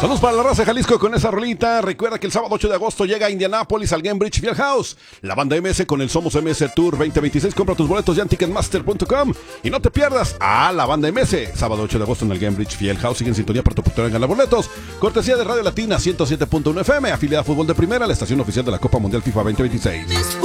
Saludos para la raza de Jalisco con esa rolita. Recuerda que el sábado 8 de agosto llega a Indianápolis al Gainbridge Fieldhouse. La banda MS con el Somos MS Tour 2026. Compra tus boletos ya en Ticketmaster.com. Y no te pierdas a la banda MS. Sábado 8 de agosto en el Gainbridge Fieldhouse. Sigue en sintonía para tu oportunidad en ganar boletos. Cortesía de Radio Latina 107.1 FM. Afiliada a Fútbol de Primera, la estación oficial de la Copa Mundial FIFA 2026.